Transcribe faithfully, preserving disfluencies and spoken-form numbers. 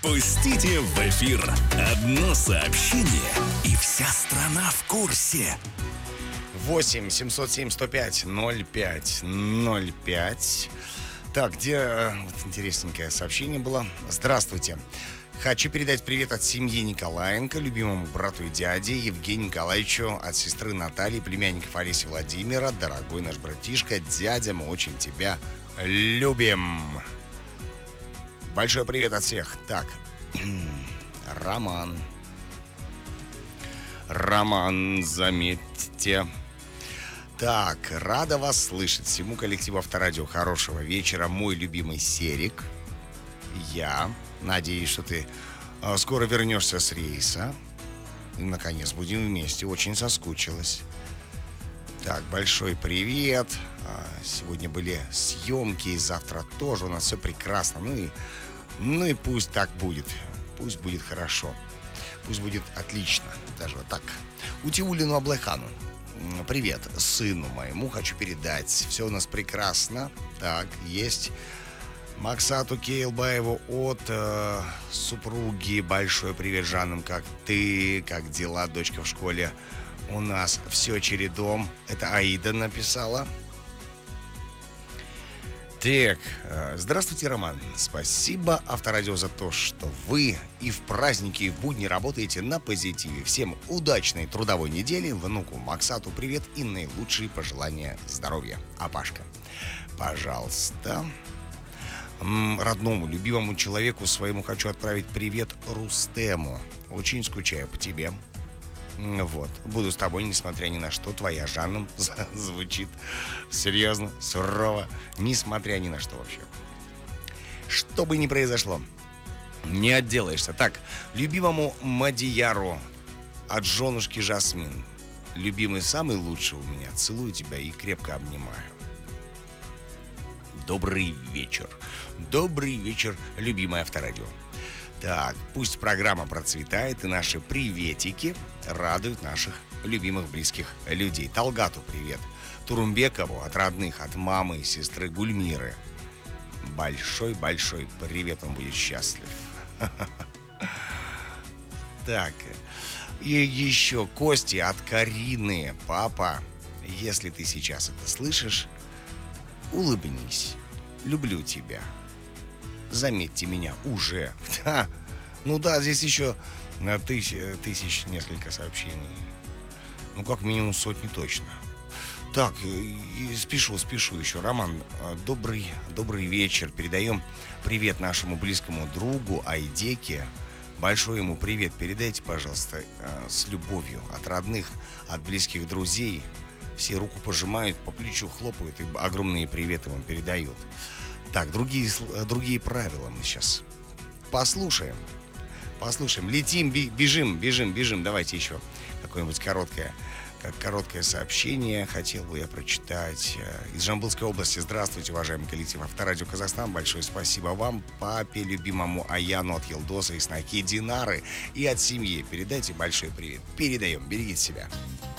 Пропустите в эфир. Одно сообщение, и вся страна в курсе. восемь семьсот семь сто пять ноль пять ноль пять. Так, где вот интересненькое сообщение было. Здравствуйте. Хочу передать привет от семьи Николаенко, любимому брату и дяде Евгению Николаевичу, от сестры Натальи, племянников Олеси Владимира. Дорогой наш братишка, дядя, мы очень тебя любим. Большой привет от всех. Так, Роман. Роман, заметьте. Так, рада вас слышать. Всему коллективу Авторадио хорошего вечера. Мой любимый Серик. Я надеюсь, что ты э, скоро вернешься с рейса. И, наконец, будем вместе. Очень соскучилась. Так, большой привет. А, сегодня были съемки, и завтра тоже у нас все прекрасно. Ну и, ну и пусть так будет. Пусть будет хорошо. Пусть будет отлично. Даже вот так. Утиулину Аблайхану. Привет сыну моему хочу передать. Все у нас прекрасно. Так, есть Максату Кейлбаеву от э, супруги. Большой привет, Жанам. Как ты? Как дела, дочка в школе? У нас все чередом. Это Аида написала. Так, э, здравствуйте, Роман. Спасибо Авторадио за то, что вы и в праздники, и в будни работаете на позитиве. Всем удачной трудовой недели. Внуку Максату привет и наилучшие пожелания здоровья. А Пашка, пожалуйста. М, родному, любимому человеку своему хочу отправить привет Рустему. Очень скучаю по тебе. Вот, буду с тобой, несмотря ни на что. Твоя Жанна звучит серьезно, сурово, несмотря ни на что вообще. Что бы ни произошло, не отделаешься. Так, любимому Мадияру от женушки Жасмин. Любимый, самый лучший у меня. Целую тебя и крепко обнимаю. Добрый вечер. Добрый вечер, любимое Авторадио. Так, пусть программа процветает, и наши приветики радуют наших любимых близких людей. Талгату привет. Турумбекову от родных, от мамы и сестры Гульмиры. Большой-большой привет, он будет счастлив. Так, и еще Кости от Карины. Папа, если ты сейчас это слышишь, улыбнись. Люблю тебя. Заметьте меня уже. Да. Ну да, здесь еще тысяч, тысяч несколько сообщений. Ну, как минимум сотни точно. Так, и спешу, спешу еще. Роман, добрый, добрый вечер. Передаем привет нашему близкому другу Айдеке. Большой ему привет. Передайте, пожалуйста, с любовью от родных, от близких друзей. Все руку пожимают, по плечу хлопают и огромные приветы вам передают. Так, другие, другие правила мы сейчас послушаем. Послушаем. Летим, бежим, бежим, бежим. Давайте еще какое-нибудь короткое, как короткое сообщение хотел бы я прочитать. Из Жамбылской области. Здравствуйте, уважаемый коллектив Авторадио Казахстан. Большое спасибо вам, папе, любимому Аяну от Елдоса и Снаки Динары. И от семьи. Передайте большой привет. Передаем. Берегите себя.